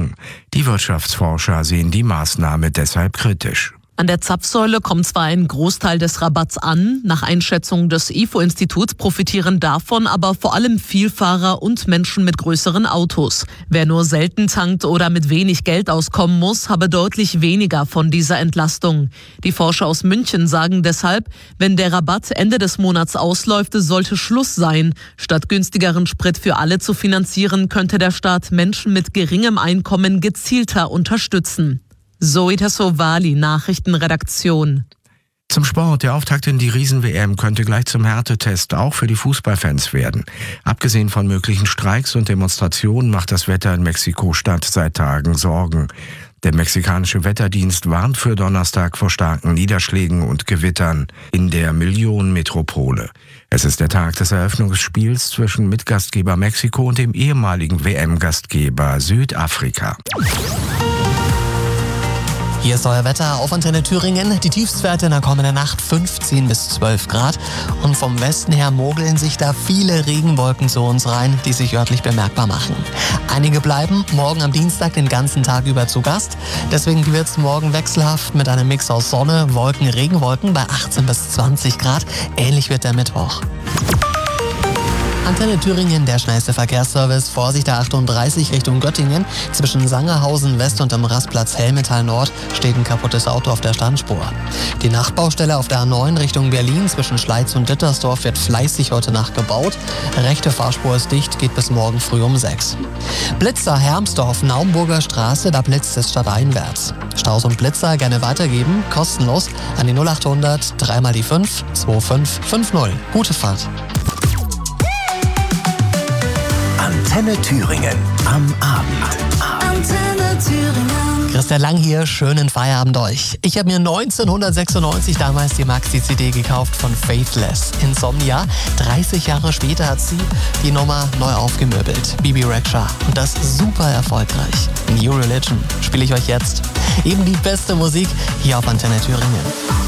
Wochen. Die Wirtschaftsforscher sehen die Maßnahme deshalb kritisch. An der Zapfsäule kommt zwar ein Großteil des Rabatts an, nach Einschätzung des IFO-Instituts profitieren davon aber vor allem Vielfahrer und Menschen mit größeren Autos. Wer nur selten tankt oder mit wenig Geld auskommen muss, habe deutlich weniger von dieser Entlastung. Die Forscher aus München sagen deshalb, wenn der Rabatt Ende des Monats ausläuft, sollte Schluss sein. Statt günstigeren Sprit für alle zu finanzieren, könnte der Staat Menschen mit geringem Einkommen gezielter unterstützen. Zoe Tassovali, Nachrichtenredaktion. Zum Sport. Der Auftakt in die Riesen-WM könnte gleich zum Härtetest auch für die Fußballfans werden. Abgesehen von möglichen Streiks und Demonstrationen macht das Wetter in Mexiko-Stadt seit Tagen Sorgen. Der mexikanische Wetterdienst warnt für Donnerstag vor starken Niederschlägen und Gewittern in der Millionenmetropole. Es ist der Tag des Eröffnungsspiels zwischen Mitgastgeber Mexiko und dem ehemaligen WM-Gastgeber Südafrika. Hier ist euer Wetter auf Antenne Thüringen. Die Tiefstwerte in der kommenden Nacht 15 bis 12 Grad. Und vom Westen her mogeln sich da viele Regenwolken zu uns rein, die sich örtlich bemerkbar machen. Einige bleiben morgen am Dienstag den ganzen Tag über zu Gast. Deswegen wird es morgen wechselhaft mit einem Mix aus Sonne, Wolken, Regenwolken bei 18 bis 20 Grad. Ähnlich wird der Mittwoch. Antenne Thüringen, der schnellste Verkehrsservice. Vorsicht A38 Richtung Göttingen. Zwischen Sangerhausen West und dem Rastplatz Helmetal Nord steht ein kaputtes Auto auf der Standspur. Die Nachtbaustelle auf der A9 Richtung Berlin zwischen Schleiz und Dittersdorf wird fleißig heute Nacht gebaut. Rechte Fahrspur ist dicht, geht bis morgen früh um 6. Blitzer Hermsdorf, Naumburger Straße, da blitzt es stadteinwärts. Staus und Blitzer gerne weitergeben, kostenlos an die 0800 3 mal die 5 2550. Gute Fahrt. Antenne Thüringen am Abend. Antenne Thüringen. Christian Lang hier, schönen Feierabend euch. Ich habe mir 1996 damals die Maxi-CD gekauft von Faithless. Insomnia. 30 Jahre später hat sie die Nummer neu aufgemöbelt. Bibi Rexha. Und das super erfolgreich. New Religion spiele ich euch jetzt. Eben die beste Musik hier auf Antenne Thüringen.